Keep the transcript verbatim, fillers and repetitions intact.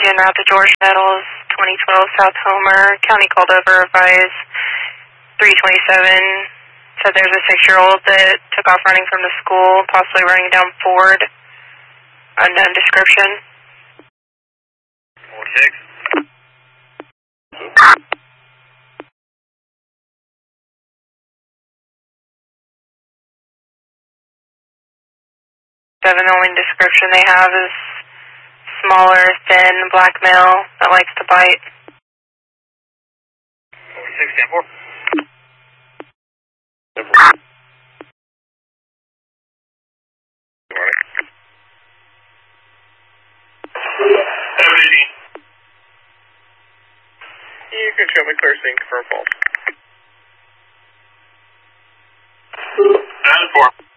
Indian route to George Nettles, twenty twelve South Homer. County called over, advised three twenty-seven. Said there's a six-year-old that took off running from the school, possibly running down Ford. Unknown description. four six. Seven, the only description they have is smaller, thin, black male that likes to bite. four six, ten four. You can show me clear scene, confirm false. ten four.